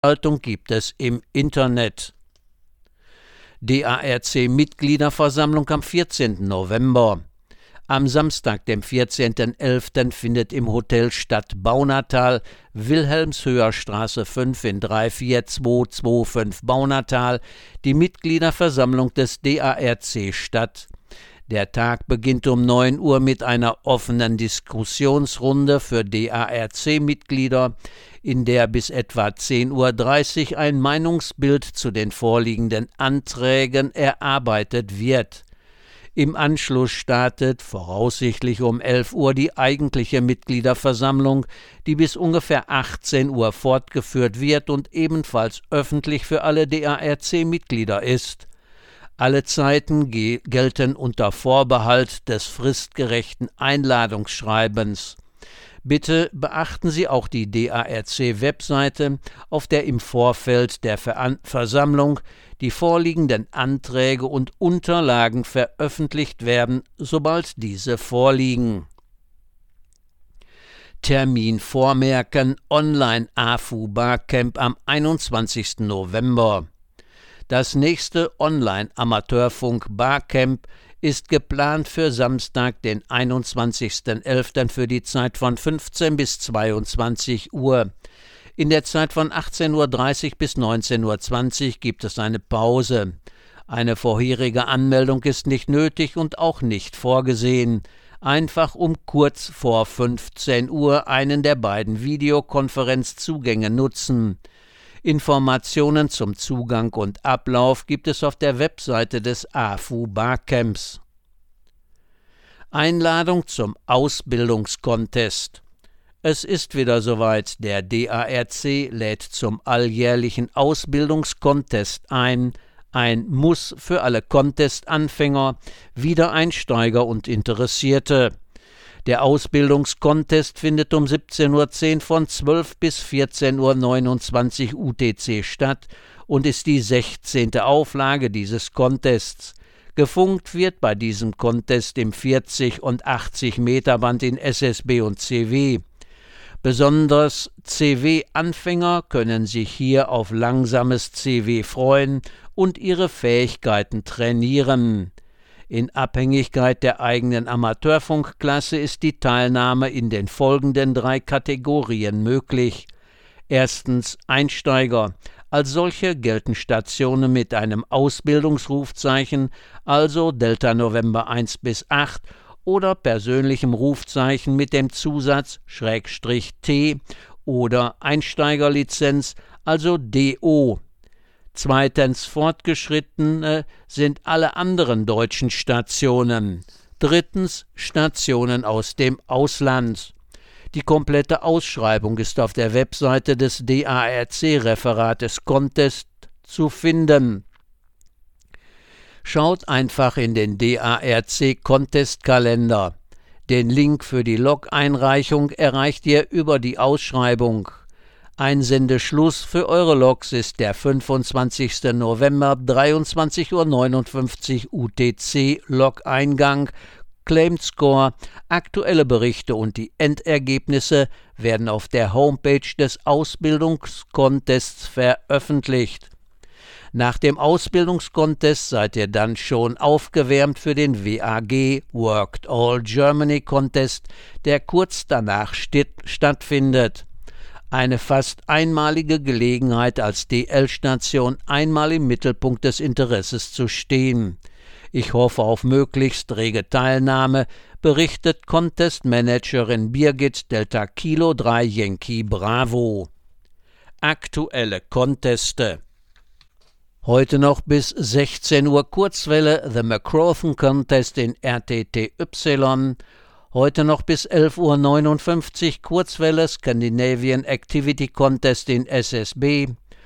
Veranstaltung gibt es im Internet. DARC-Mitgliederversammlung am 14. November. Am Samstag, dem 14.11., findet im Hotel Stadt Baunatal, Wilhelmshöher Straße 5 in 34225 Baunatal, die Mitgliederversammlung des DARC statt. Der Tag beginnt um 9 Uhr mit einer offenen Diskussionsrunde für DARC-Mitglieder, in der bis etwa 10:30 Uhr ein Meinungsbild zu den vorliegenden Anträgen erarbeitet wird. Im Anschluss startet voraussichtlich um 11 Uhr die eigentliche Mitgliederversammlung, die bis ungefähr 18 Uhr fortgeführt wird und ebenfalls öffentlich für alle DARC-Mitglieder ist. Alle Zeiten gelten unter Vorbehalt des fristgerechten Einladungsschreibens. Bitte beachten Sie auch die DARC-Webseite, auf der im Vorfeld der Versammlung die vorliegenden Anträge und Unterlagen veröffentlicht werden, sobald diese vorliegen. Termin vormerken: Online-AFU-Barcamp am 21. November. Das nächste Online-Amateurfunk-Barcamp ist geplant für Samstag, den 21.11. für die Zeit von 15 bis 22 Uhr. In der Zeit von 18:30 Uhr bis 19:20 Uhr gibt es eine Pause. Eine vorherige Anmeldung ist nicht nötig und auch nicht vorgesehen. Einfach um kurz vor 15 Uhr einen der beiden Videokonferenzzugänge nutzen. Informationen zum Zugang und Ablauf gibt es auf der Webseite des AFU Barcamps. Einladung zum Ausbildungscontest. Es ist wieder soweit, der DARC lädt zum alljährlichen Ausbildungscontest ein Muss für alle Contest-Anfänger, Wiedereinsteiger und Interessierte. Der Ausbildungscontest findet um 17:10 Uhr von 12 bis 14:29 Uhr UTC statt und ist die 16. Auflage dieses Contests. Gefunkt wird bei diesem Contest im 40 und 80 Meter Band in SSB und CW. Besonders CW-Anfänger können sich hier auf langsames CW freuen und ihre Fähigkeiten trainieren. In Abhängigkeit der eigenen Amateurfunkklasse ist die Teilnahme in den folgenden 3 Kategorien möglich. Erstens Einsteiger. Als solche gelten Stationen mit einem Ausbildungsrufzeichen, also Delta November 1 bis 8, oder persönlichem Rufzeichen mit dem Zusatz /T oder Einsteigerlizenz, also DO. Zweitens Fortgeschrittene sind alle anderen deutschen Stationen. Drittens Stationen aus dem Ausland. Die komplette Ausschreibung ist auf der Webseite des DARC-Referates Contest zu finden. Schaut einfach in den DARC-Contest-Kalender. Den Link für die Log-Einreichung erreicht ihr über die Ausschreibung. Einsendeschluss für eure Logs ist der 25. November, 23:59 Uhr UTC, Log-Eingang, Claimed Score, aktuelle Berichte und die Endergebnisse werden auf der Homepage des Ausbildungscontests veröffentlicht. Nach dem Ausbildungscontest seid ihr dann schon aufgewärmt für den WAG Worked All Germany Contest, der kurz danach stattfindet. Eine fast einmalige Gelegenheit, als DL-Station einmal im Mittelpunkt des Interesses zu stehen. Ich hoffe auf möglichst rege Teilnahme, berichtet Contest-Managerin Birgit Delta Kilo 3 Yankee Bravo. Aktuelle Conteste. Heute noch bis 16 Uhr Kurzwelle The McCrothan Contest in RTTY. Heute noch bis 11:59 Uhr Kurzwelle Scandinavian Activity Contest in SSB.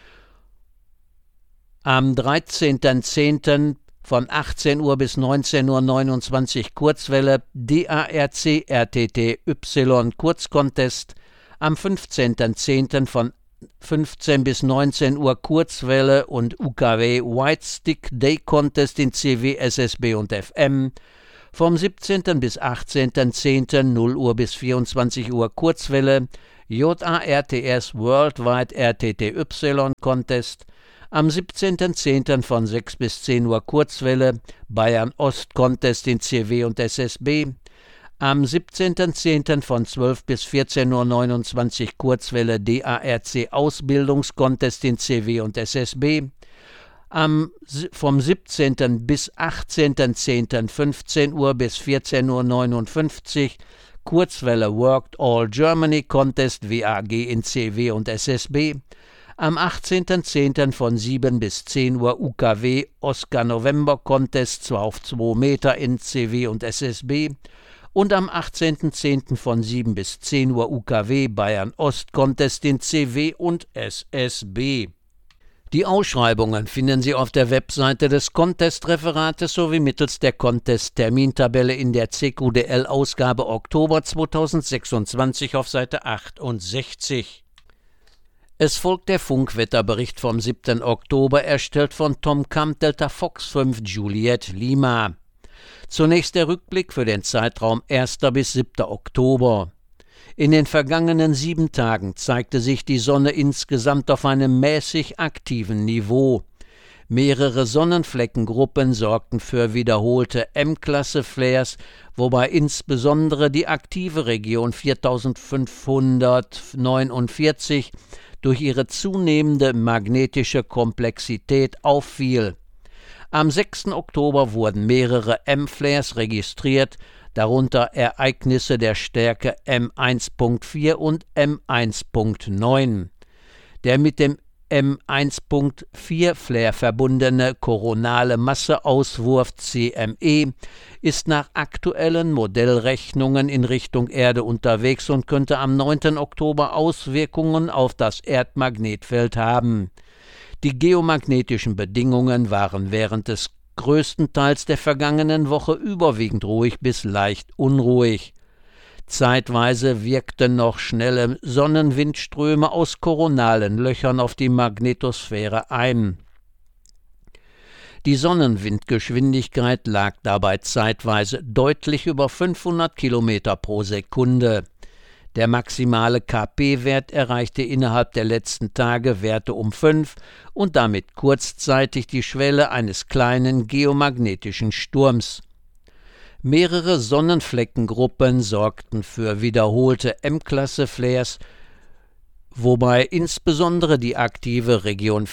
Am 13.10. von 18 Uhr bis 19:29 Uhr Kurzwelle DARC RTTY Kurzcontest. Am 15.10. von 15 bis 19 Uhr Kurzwelle und UKW White Stick Day Contest in CW, SSB und FM. Vom 17. bis 18.10. 0 Uhr bis 24 Uhr Kurzwelle JARTS Worldwide RTTY Contest, am 17.10. von 6 bis 10 Uhr Kurzwelle Bayern Ost Contest in CW und SSB, am 17.10. von 12 bis 14.29 Uhr Kurzwelle DARC Ausbildungscontest in CW und SSB, vom 17. bis 18.10. 15 Uhr bis 14.59 Uhr Kurzwelle Worked All Germany Contest WAG in CW und SSB, am 18.10. von 7 bis 10 Uhr UKW Oscar November Contest 2 auf 2 Meter in CW und SSB und am 18.10. von 7 bis 10 Uhr UKW Bayern Ost Contest in CW und SSB. Die Ausschreibungen finden Sie auf der Webseite des Contest-Referates sowie mittels der Contest-Termintabelle in der CQDL-Ausgabe Oktober 2026 auf Seite 68. Es folgt der Funkwetterbericht vom 7. Oktober, erstellt von Tom Kamp, Delta Fox 5 Juliet Lima. Zunächst der Rückblick für den Zeitraum 1. bis 7. Oktober. In den vergangenen 7 Tagen zeigte sich die Sonne insgesamt auf einem mäßig aktiven Niveau. Mehrere Sonnenfleckengruppen sorgten für wiederholte M-Klasse-Flares, wobei insbesondere die aktive Region 4549 durch ihre zunehmende magnetische Komplexität auffiel. Am 6. Oktober wurden mehrere M-Flares registriert, darunter Ereignisse der Stärke M1.4 und M1.9. Der mit dem M1.4-Flare verbundene koronale Masseauswurf CME ist nach aktuellen Modellrechnungen in Richtung Erde unterwegs und könnte am 9. Oktober Auswirkungen auf das Erdmagnetfeld haben. Die geomagnetischen Bedingungen waren während des größten Teils der vergangenen Woche überwiegend ruhig bis leicht unruhig. Zeitweise wirkten noch schnelle Sonnenwindströme aus koronalen Löchern auf die Magnetosphäre ein. Die Sonnenwindgeschwindigkeit lag dabei zeitweise deutlich über 500 Kilometer pro Sekunde. Der maximale KP-Wert erreichte innerhalb der letzten Tage Werte um 5 und damit kurzzeitig die Schwelle eines kleinen geomagnetischen Sturms. Mehrere Sonnenfleckengruppen sorgten für wiederholte M-Klasse-Flares, wobei insbesondere die aktive Region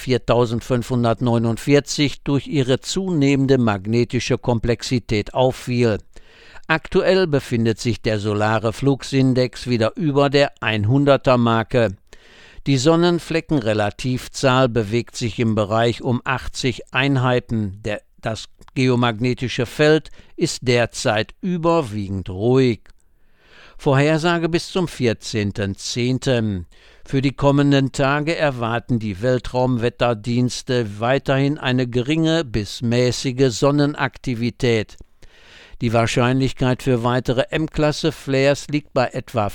4549 durch ihre zunehmende magnetische Komplexität auffiel. Aktuell befindet sich der solare Fluxindex wieder über der 100er-Marke. Die Sonnenfleckenrelativzahl bewegt sich im Bereich um 80 Einheiten. Das geomagnetische Feld ist derzeit überwiegend ruhig. Vorhersage bis zum 14.10. Für die kommenden Tage erwarten die Weltraumwetterdienste weiterhin eine geringe bis mäßige Sonnenaktivität. Die Wahrscheinlichkeit für weitere M-Klasse-Flares liegt bei etwa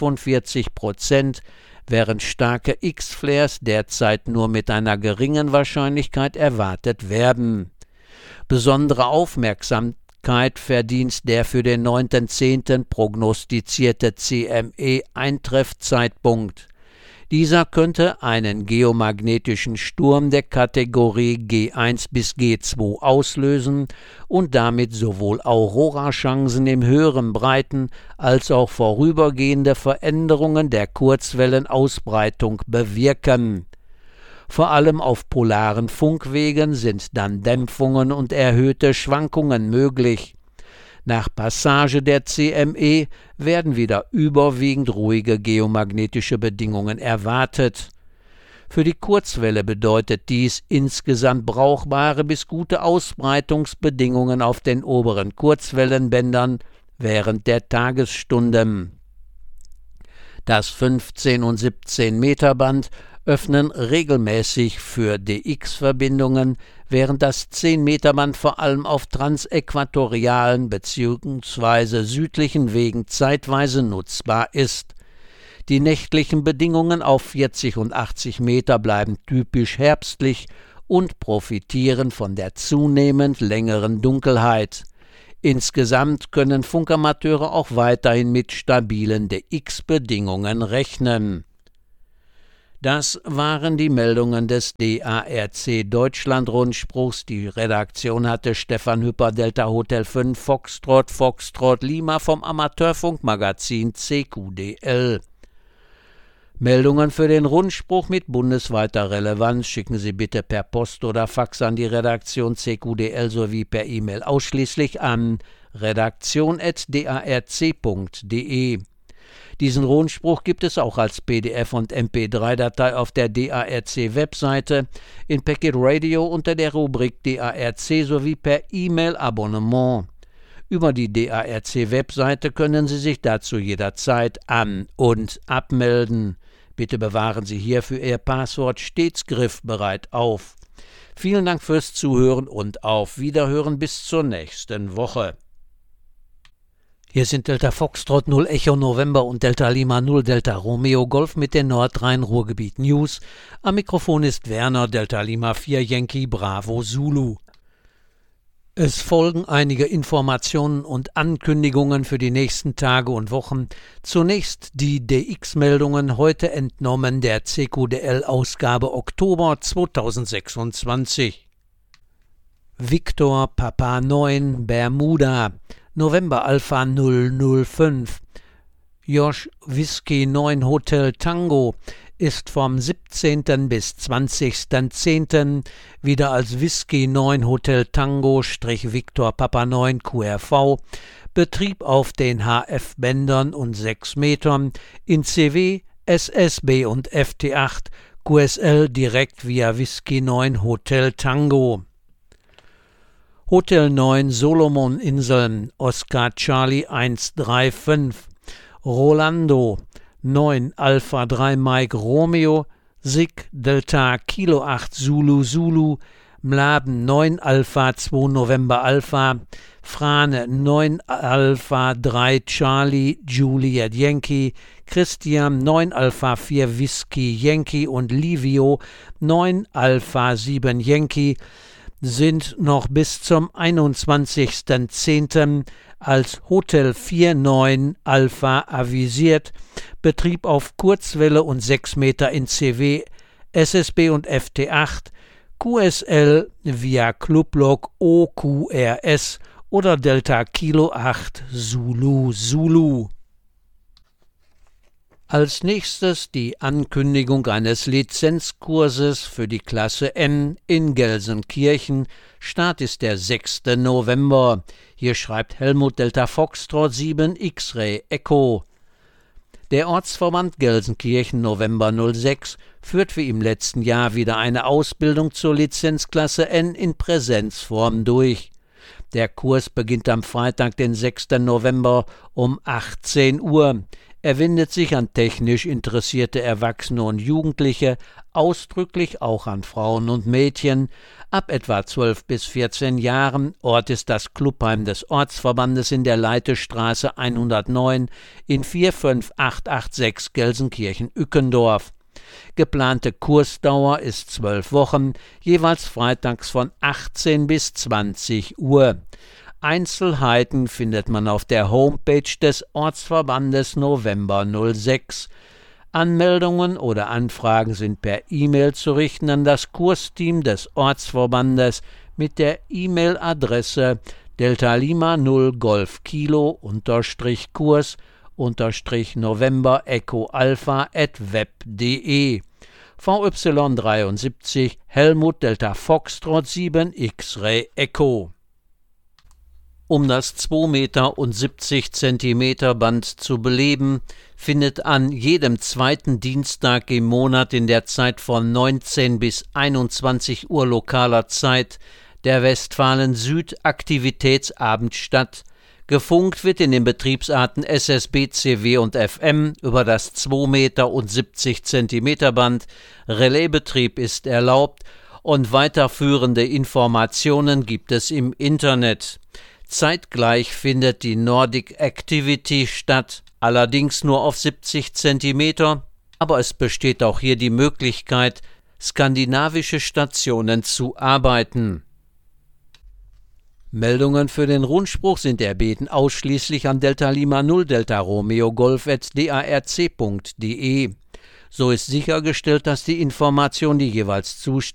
45%, während starke X-Flares derzeit nur mit einer geringen Wahrscheinlichkeit erwartet werden. Besondere Aufmerksamkeit verdient der für den 9.10. prognostizierte CME-Eintreffzeitpunkt. Dieser könnte einen geomagnetischen Sturm der Kategorie G1 bis G2 auslösen und damit sowohl Aurorachancen im höheren Breiten als auch vorübergehende Veränderungen der Kurzwellenausbreitung bewirken. Vor allem auf polaren Funkwegen sind dann Dämpfungen und erhöhte Schwankungen möglich. Nach Passage der CME werden wieder überwiegend ruhige geomagnetische Bedingungen erwartet. Für die Kurzwelle bedeutet dies insgesamt brauchbare bis gute Ausbreitungsbedingungen auf den oberen Kurzwellenbändern während der Tagesstunden. Das 15 und 17 Meter Band öffnen regelmäßig für DX-Verbindungen, während das 10-Meter-Band vor allem auf transäquatorialen bzw. südlichen Wegen zeitweise nutzbar ist. Die nächtlichen Bedingungen auf 40 und 80 Meter bleiben typisch herbstlich und profitieren von der zunehmend längeren Dunkelheit. Insgesamt können Funkamateure auch weiterhin mit stabilen DX-Bedingungen rechnen. Das waren die Meldungen des DARC Deutschland-Rundspruchs. Die Redaktion hatte Stefan Hüpper, Delta Hotel 5, Foxtrot Lima vom Amateurfunkmagazin CQDL. Meldungen für den Rundspruch mit bundesweiter Relevanz schicken Sie bitte per Post oder Fax an die Redaktion CQDL sowie per E-Mail ausschließlich an redaktion@darc.de. Diesen Rundspruch gibt es auch als PDF und MP3-Datei auf der DARC-Webseite, in Packet Radio unter der Rubrik DARC sowie per E-Mail-Abonnement. Über die DARC-Webseite können Sie sich dazu jederzeit an- und abmelden. Bitte bewahren Sie hierfür Ihr Passwort stets griffbereit auf. Vielen Dank fürs Zuhören und auf Wiederhören bis zur nächsten Woche. Hier sind Delta Foxtrot 0 Echo November und Delta Lima 0 Delta Romeo Golf mit den Nordrhein-Ruhrgebiet News. Am Mikrofon ist Werner, Delta Lima 4 Yankee Bravo Zulu. Es folgen einige Informationen und Ankündigungen für die nächsten Tage und Wochen. Zunächst die DX-Meldungen, heute entnommen der CQDL-Ausgabe Oktober 2026. Victor Papa 9 Bermuda, November Alpha 005. Josh Whisky 9 Hotel Tango ist vom 17. bis 20.10. wieder als Whisky 9 Hotel Tango Victor Papa 9 QRV, Betrieb auf den HF-Bändern und 6 Metern, in CW, SSB und FT8, QSL direkt via Whisky 9 Hotel Tango. Hotel 9 Solomon Inseln, Oscar Charlie 135, Rolando 9 Alpha 3 Mike Romeo, SIG Delta Kilo 8 Zulu Zulu, Mladen 9 Alpha 2 November Alpha, Frane 9 Alpha 3 Charlie Juliet Yankee, Christian 9 Alpha 4 Whisky Yankee und Livio 9 Alpha 7 Yankee sind noch bis zum 21.10. als Hotel 49 Alpha avisiert, Betrieb auf Kurzwelle und 6 Meter in CW, SSB und FT8, QSL via Clublog OQRS oder Delta Kilo 8 Zulu Zulu. Als nächstes die Ankündigung eines Lizenzkurses für die Klasse N in Gelsenkirchen. Start ist der 6. November. Hier schreibt Helmut Delta Foxtrot 7 X-Ray Echo. Der Ortsverband Gelsenkirchen November 06 führt wie im letzten Jahr wieder eine Ausbildung zur Lizenzklasse N in Präsenzform durch. Der Kurs beginnt am Freitag, den 6. November um 18 Uhr. Er wendet sich an technisch interessierte Erwachsene und Jugendliche, ausdrücklich auch an Frauen und Mädchen, ab etwa 12 bis 14 Jahren. Ort ist das Clubheim des Ortsverbandes in der Leitestraße 109 in 45886 Gelsenkirchen-Ückendorf. Geplante Kursdauer ist 12 Wochen, jeweils freitags von 18 bis 20 Uhr. Einzelheiten findet man auf der Homepage des Ortsverbandes November 06. Anmeldungen oder Anfragen sind per E-Mail zu richten an das Kursteam des Ortsverbandes mit der E-Mail-Adresse Delta Lima 0 Golf Kilo _Kurs _November Echo Alpha @web.de. VY73 Helmut Delta Foxtrot 7 X-Ray Echo. Um das 2,70 Meter Band zu beleben, findet an jedem zweiten Dienstag im Monat in der Zeit von 19 bis 21 Uhr lokaler Zeit der Westfalen-Süd-Aktivitätsabend statt. Gefunkt wird in den Betriebsarten SSB, CW und FM über das 2,70 Meter Band. Relaisbetrieb ist erlaubt und weiterführende Informationen gibt es im Internet. Zeitgleich findet die Nordic Activity statt, allerdings nur auf 70 cm, aber es besteht auch hier die Möglichkeit, skandinavische Stationen zu arbeiten. Meldungen für den Rundspruch sind erbeten ausschließlich an Delta Lima 0 Delta Romeo Golf@darc.de. So ist sichergestellt, dass die Information die jeweils zuständigen